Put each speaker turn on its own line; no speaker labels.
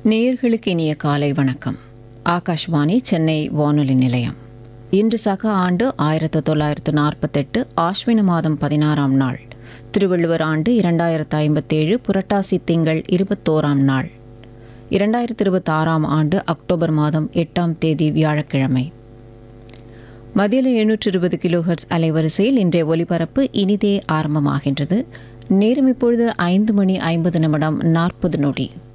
நேயர்களுக்கு இனிய காலை வணக்கம். ஆகாஷ்வாணி சென்னை வானொலி நிலையம். இன்று சக ஆண்டு 1948 ஆஸ்வின மாதம் 16ஆம் நாள், திருவள்ளுவர் ஆண்டு 2057 புரட்டாசி திங்கள் 21ஆம் நாள், 2026ஆம் ஆண்டு அக்டோபர் மாதம் 8ஆம் தேதி வியாழக்கிழமை. மதியம் 720 கிலோஹெர்ட்ஸ் அலைவரிசையில் இன்றைய ஒலிபரப்பு இனிதே ஆரம்பமாகின்றது. நேரம் இப்பொழுது 5 மணி 50 நிமிடம் 40 நொடி.